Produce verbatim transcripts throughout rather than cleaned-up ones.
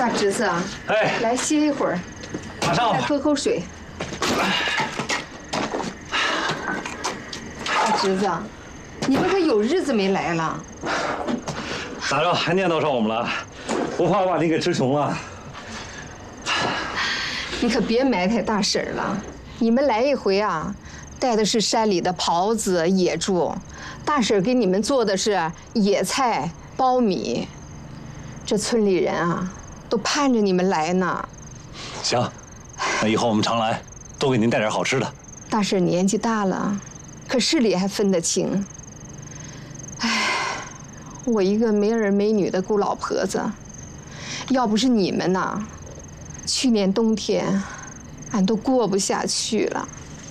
大侄子啊， 哎， 来歇一会儿， 马上来喝口水。大侄子，你们可有日子没来了。 咋着，还念叨上我们了？不怕把你给吃穷了？ 你可别埋汰大婶了。你们来一回啊，带的是山里的狍子、野猪，大婶给你们做的是野菜、苞米。这村里人啊，都盼着你们来呢。 行，那以后我们常来，多给您带点好吃的。 大婶年纪大了，可事理还分得清。唉，我一个没儿没女的孤老婆子，要不是你们呐，去年冬天，俺都过不下去了。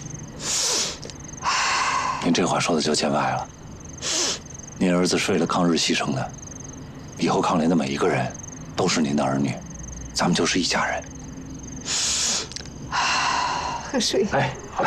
您这话说的就见外了。您儿子是为了抗日牺牲的，以后抗联的每一个人都是您的儿女，咱们就是一家人。 喝水。 哎，好嘞。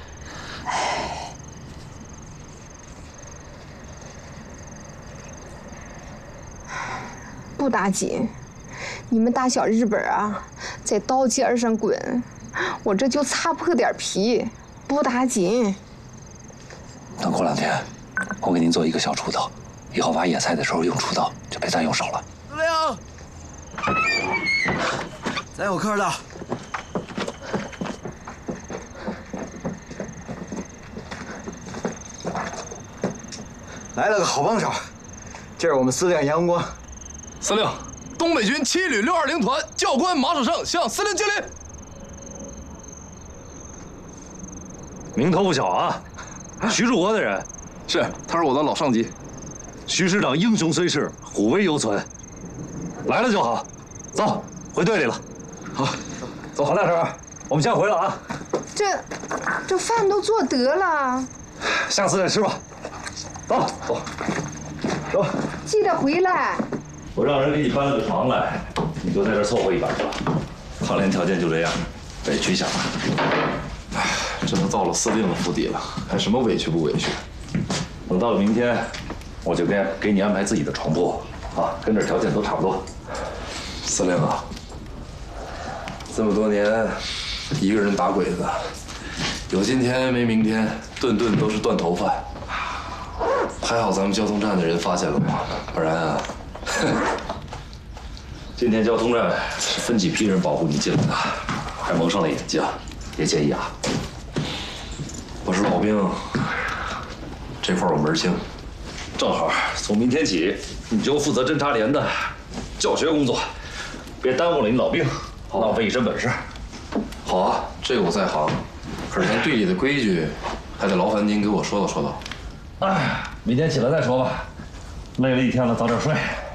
不打紧，你们大小日本啊，在刀尖上滚，我这就擦破点皮，不打紧。 等过两天，我给您做一个小锄头，以后挖野菜的时候用锄头，就别再用手了。 司令，咱有客了。来了个好帮手，这是我们司令杨光。 司令，东北军七旅六二零团教官马守胜向司令敬礼。 名头不小啊，徐志国的人。 是，他是我的老上级。 徐师长英雄虽逝，虎威犹存。来了就好，走，回队里了。 好， 走，郝大婶，我们先回了啊。 这这饭都做得了， 下次再吃吧。走走走， 记得回来。 我让人给你搬了个床来，你就在这凑合一晚上。抗联条件就这样，委屈一下吧。 哎，这都到了司令的府邸了，还什么委屈不委屈？ 等到了明天，我就该给你安排自己的床铺啊，跟这条件都差不多。 司令啊，这么多年一个人打鬼子，有今天没明天，顿顿都是断头饭。还好咱们交通站的人发现了我，不然啊，哼。 今天交通站是分几批人保护你进来的，还蒙上了眼睛，别介意啊。 我是老兵，这块我门清。 正好从明天起，你就负责侦察连的教学工作，别耽误了你老兵，浪费一身本事。 好啊，这个我在行。可是咱队里的规矩，还得劳烦您给我说道说道。 哎，明天起来再说吧。累了一天了，早点睡。